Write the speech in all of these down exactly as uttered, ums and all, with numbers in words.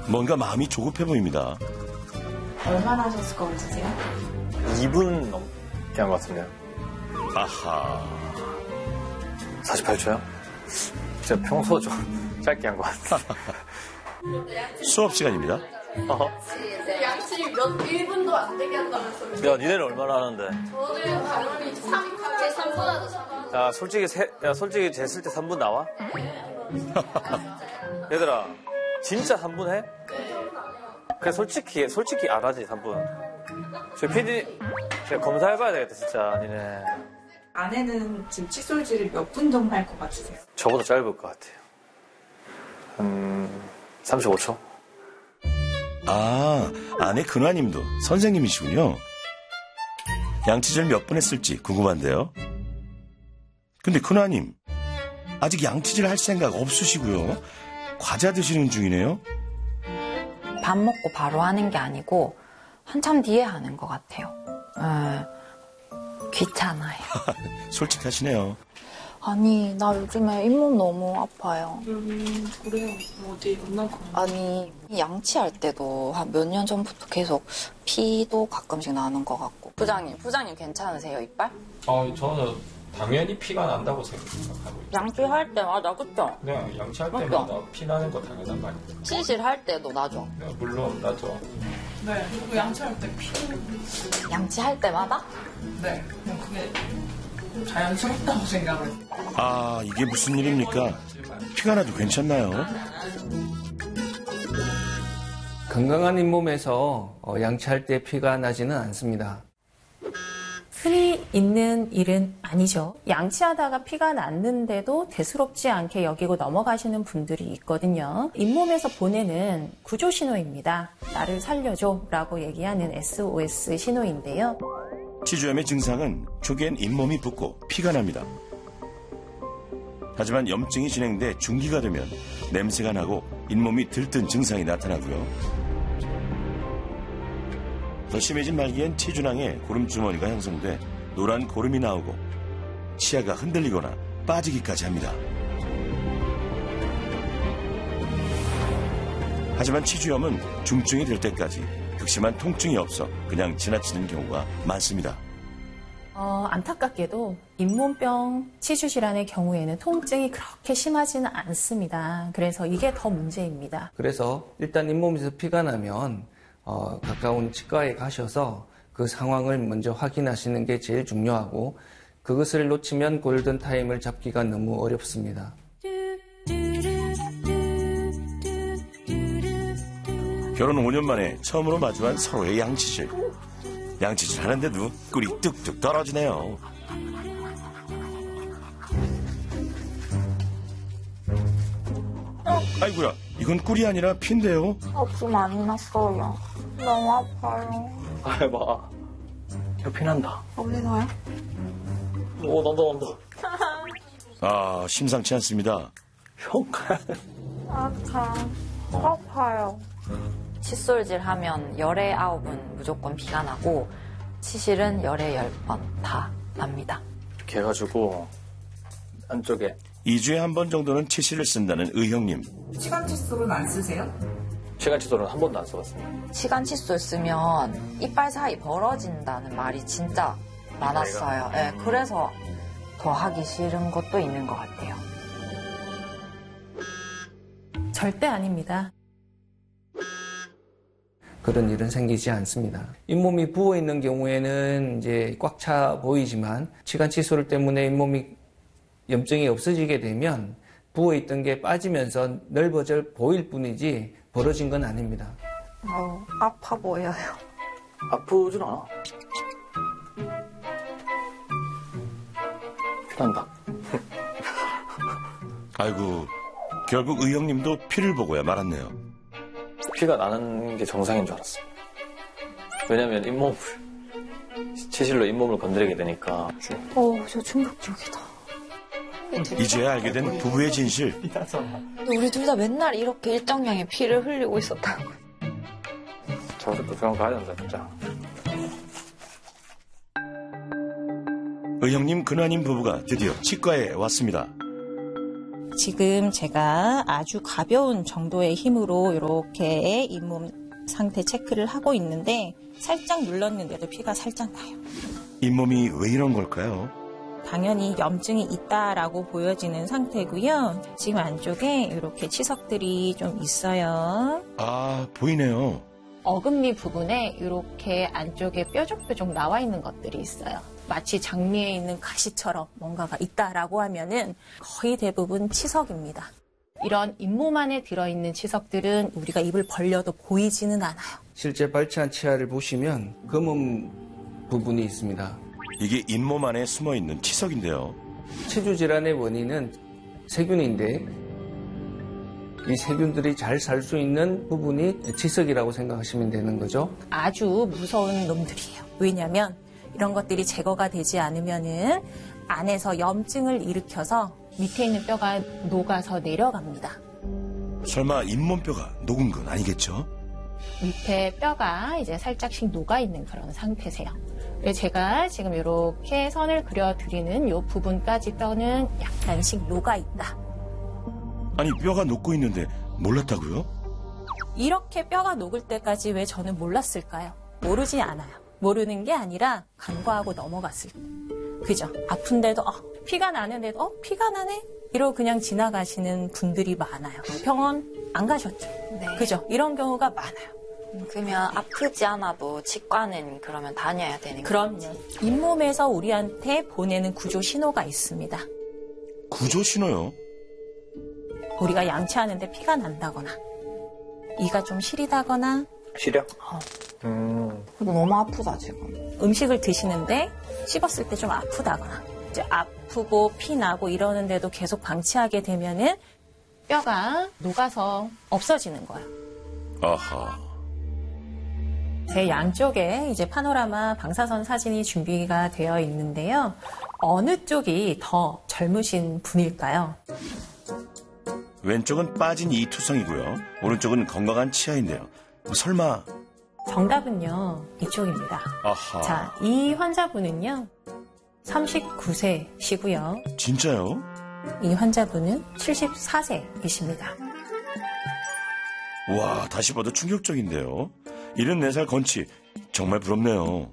뭔가 마음이 조급해 보입니다. 얼마나 하셨을 것 같으세요? 이 분 넘게 한 것 같은데요. 아하. 사십팔 초요? 제가 평소 좀 짧게 한 것 같아요. 수업 시간입니다. 양치 몇 일 분도 안 되게 한다면서요? 야, 니네는 얼마나 하는데? 저는 당연히 삼, 제 삼 분 하죠. 야, 솔직히 세, 야, 솔직히 쟀을 때 삼 분 나와? 얘들아, 진짜 삼 분 해? 그래, 솔직히, 솔직히 안 하지, 삼 분. 저 피디, 제가 검사해봐야 되겠다, 진짜, 니네. 아내는 지금 칫솔질을 몇 분 정도 할 것 같으세요? 저보다 짧을 것 같아요. 한, 삼십오 초? 아, 아내 근화님도 선생님이시군요. 양치질 몇 분 했을지 궁금한데요. 근데 근화님, 아직 양치질 할 생각 없으시고요. 과자 드시는 중이네요. 밥 먹고 바로 하는 게 아니고 한참 뒤에 하는 것 같아요. 에, 귀찮아요. 솔직하시네요. 아니, 나 요즘에 잇몸 너무 아파요. 음, 그래요. 어디 만날 거 아니, 양치할 때도 한 몇 년 전부터 계속 피도 가끔씩 나는 것 같고. 부장님, 부장님 괜찮으세요, 이빨? 어, 저는 당연히 피가 난다고 생각하고 있어요. 양치할 때마다, 그쵸? 네, 양치할 맞죠? 때마다 피 나는 거 당연한 말이에요. 치실할 때도 나죠? 네, 물론 나죠. 네, 그리고 양치할 때 피. 양치할 때마다? 네, 그냥 그게 자연스럽다고 생각을 해요. 아, 이게 무슨 일입니까? 피가 나도 괜찮나요? 건강한 잇몸에서 양치할 때 피가 나지는 않습니다. 흔히 있는 일은 아니죠. 양치하다가 피가 났는데도 대수롭지 않게 여기고 넘어가시는 분들이 있거든요. 잇몸에서 보내는 구조 신호입니다. 나를 살려줘 라고 얘기하는 에스오에스 신호인데요. 치주염의 증상은 초기엔 잇몸이 붓고 피가 납니다. 하지만 염증이 진행돼 중기가 되면 냄새가 나고 잇몸이 들뜬 증상이 나타나고요. 더 심해진 말기엔 치주낭에 고름주머니가 형성돼 노란 고름이 나오고 치아가 흔들리거나 빠지기까지 합니다. 하지만 치주염은 중증이 될 때까지 극심한 통증이 없어 그냥 지나치는 경우가 많습니다. 어, 안타깝게도 잇몸병 치주 질환의 경우에는 통증이 그렇게 심하지는 않습니다. 그래서 이게 더 문제입니다. 그래서 일단 잇몸에서 피가 나면 어, 가까운 치과에 가셔서 그 상황을 먼저 확인하시는 게 제일 중요하고 그것을 놓치면 골든타임을 잡기가 너무 어렵습니다. 결혼 오 년 만에 처음으로 마주한 서로의 양치질. 양치질 하는데도 꿀이 뚝뚝 떨어지네요. 아이고야, 이건 꿀이 아니라 피인데요. 아, 피 많이 났어요. 너무 아파요. 아, 해봐. 이거 피 난다. 어디 나요? 오, 난다, 난다. 아, 심상치 않습니다. 형, 아파. 아파요. 칫솔질 하면 열에 아홉은 무조건 피가 나고 치실은 열에 열 번 다 납니다. 이렇게 해가지고 안쪽에 이 주에 한 번 정도는 치실을 쓴다는 의형님. 시간 칫솔은 안 쓰세요? 시간 칫솔은 한 번도 안 써봤습니다. 시간 칫솔 쓰면 이빨 사이 벌어진다는 말이 진짜 많았어요. 네, 그래서 더 하기 싫은 것도 있는 것 같아요. 절대 아닙니다. 그런 일은 생기지 않습니다. 잇몸이 부어 있는 경우에는 이제 꽉 차 보이지만 치간 칫솔 때문에 잇몸이 염증이 없어지게 되면 부어 있던 게 빠지면서 넓어져 보일 뿐이지 벌어진 건 아닙니다. 어, 아파 보여요. 아프진 않아. 피 난다. 아이고, 결국 의형님도 피를 보고야 말았네요. 피가 나는 게 정상인 줄 알았어. 왜냐면 잇몸을 치실로 잇몸을 건드리게 되니까. 어, 저 충격적이다. 이제야 알게 된 부부의 진실. 우리 둘 다 맨날 이렇게 일정량의 피를 흘리고 있었다고. 저것도 병원 가야 된다, 진짜. 의형님, 근화님 부부가 드디어 치과에 왔습니다. 지금 제가 아주 가벼운 정도의 힘으로 이렇게 잇몸 상태 체크를 하고 있는데 살짝 눌렀는데도 피가 살짝 나요. 잇몸이 왜 이런 걸까요? 당연히 염증이 있다라고 보여지는 상태고요. 지금 안쪽에 이렇게 치석들이 좀 있어요. 아, 보이네요. 어금니 부분에 이렇게 안쪽에 뾰족뾰족 나와 있는 것들이 있어요. 마치 장미에 있는 가시처럼 뭔가가 있다라고 하면은 거의 대부분 치석입니다. 이런 잇몸 안에 들어있는 치석들은 우리가 입을 벌려도 보이지는 않아요. 실제 발치한 치아를 보시면 검은 부분이 있습니다. 이게 잇몸 안에 숨어있는 치석인데요. 치주 질환의 원인은 세균인데 이 세균들이 잘 살 수 있는 부분이 치석이라고 생각하시면 되는 거죠. 아주 무서운 놈들이에요. 왜냐하면 이런 것들이 제거가 되지 않으면은 안에서 염증을 일으켜서 밑에 있는 뼈가 녹아서 내려갑니다. 설마 잇몸뼈가 녹은 건 아니겠죠? 밑에 뼈가 이제 살짝씩 녹아있는 그런 상태세요. 제가 지금 이렇게 선을 그려드리는 이 부분까지 뼈는 약간씩 녹아있다. 아니, 뼈가 녹고 있는데 몰랐다고요? 이렇게 뼈가 녹을 때까지 왜 저는 몰랐을까요? 모르지 않아요. 모르는 게 아니라 간과하고 넘어갔을 때. 그죠? 아픈데도 어, 피가 나는데도 어, 피가 나네? 이러고 그냥 지나가시는 분들이 많아요. 병원 안 가셨죠? 네. 그죠? 이런 경우가 많아요. 그러면 아프지 않아도 치과는 그러면 다녀야 되는 그럼요. 거지? 잇몸에서 우리한테 보내는 구조 신호가 있습니다. 구조 신호요? 우리가 양치하는데 피가 난다거나 이가 좀 시리다거나 시려? 어. 음. 이거 너무 아프다 지금. 음식을 드시는데 씹었을 때 좀 아프다거나 이제 아프고 피 나고 이러는데도 계속 방치하게 되면은 뼈가 녹아서 없어지는 거예요. 아하. 제 양쪽에 이제 파노라마 방사선 사진이 준비가 되어 있는데요. 어느 쪽이 더 젊으신 분일까요? 왼쪽은 빠진 이투성이고요. 오른쪽은 건강한 치아인데요. 설마. 정답은요, 이쪽입니다. 아하. 자, 이 환자분은요, 삼십구 세시고요. 진짜요? 이 환자분은 칠십사 세이십니다. 와, 다시 봐도 충격적인데요. 칠십사 살 건치, 정말 부럽네요.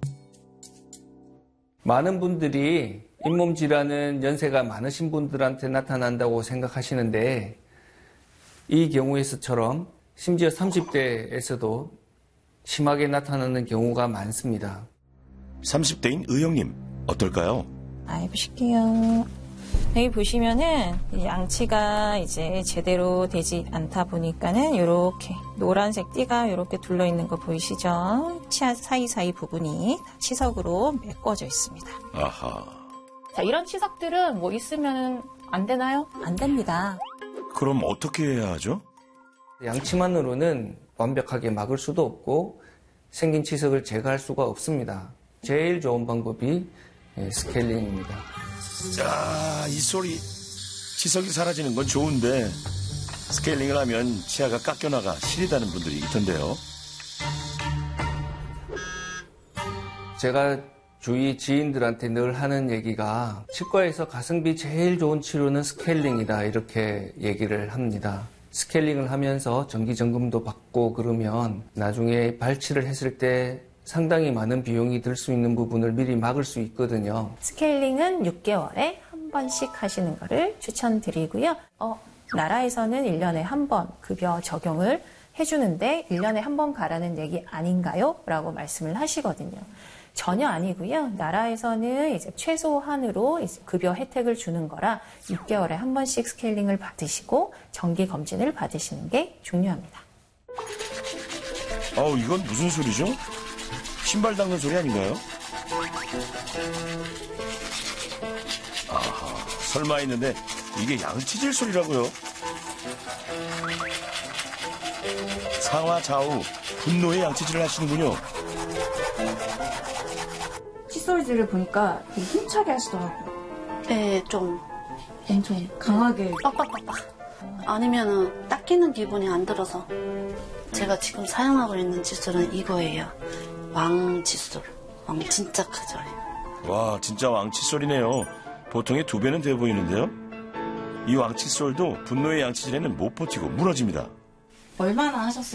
많은 분들이 잇몸 질환은 연세가 많으신 분들한테 나타난다고 생각하시는데 이 경우에서처럼 심지어 삼십 대에서도 심하게 나타나는 경우가 많습니다. 삼십 대인 의영님, 어떨까요? 아, 해보실게요. 여기 보시면은 양치가 이제 제대로 되지 않다 보니까는 이렇게 노란색 띠가 이렇게 둘러 있는 거 보이시죠? 치아 사이사이 부분이 치석으로 메꿔져 있습니다. 아하. 자, 이런 치석들은 뭐 있으면 안 되나요? 안 됩니다. 그럼 어떻게 해야 하죠? 양치만으로는 완벽하게 막을 수도 없고 생긴 치석을 제거할 수가 없습니다. 제일 좋은 방법이 스케일링입니다. 자, 이 소리. 치석이 사라지는 건 좋은데 스케일링을 하면 치아가 깎여나가 시리다는 분들이 있던데요. 제가 주위 지인들한테 늘 하는 얘기가 치과에서 가성비 제일 좋은 치료는 스케일링이다 이렇게 얘기를 합니다. 스케일링을 하면서 정기점검도 받고 그러면 나중에 발치를 했을 때 상당히 많은 비용이 들 수 있는 부분을 미리 막을 수 있거든요. 스케일링은 육 개월에 한 번씩 하시는 거를 추천드리고요. 어, 나라에서는 일 년에 한 번 급여 적용을 해주는데 일 년에 한 번 가라는 얘기 아닌가요? 라고 말씀을 하시거든요. 전혀 아니고요. 나라에서는 이제 최소한으로 이제 급여 혜택을 주는 거라 육 개월에 한 번씩 스케일링을 받으시고 정기 검진을 받으시는 게 중요합니다. 어우, 이건 무슨 소리죠? 신발 닦는 소리 아닌가요? 아하, 설마 했는데 이게 양치질 소리라고요? 상하 좌우 분노의 양치질을 하시는군요. 칫솔질을 보니까 되게 힘차게 하시더라고요. 네, 좀 엄청 강하게. 빡빡빡빡. 아니면은 닦이는 기분이 안 들어서. 제가 지금 사용하고 있는 칫솔은 이거예요. 왕 칫솔. 왕 진짜 크죠. 와, 진짜 왕 칫솔이네요. 보통의 두 배는 돼 보이는데요. 이 왕칫솔도 분노의 양치질에는 못 버티고 무너집니다. 얼마나 하셨어요?